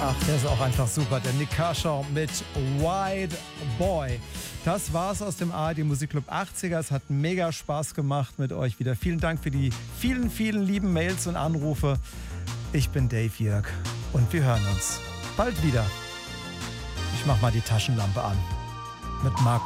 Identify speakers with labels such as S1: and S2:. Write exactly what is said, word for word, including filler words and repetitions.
S1: Ach, der ist auch einfach super. Der Nick Kershaw mit White Boy. Das war's aus dem A R D Musikclub achtziger. Es hat mega Spaß gemacht mit euch wieder. Vielen Dank für die vielen, vielen lieben Mails und Anrufe. Ich bin Dave Jörg und wir hören uns bald wieder. Ich mach mal die Taschenlampe an mit Marco.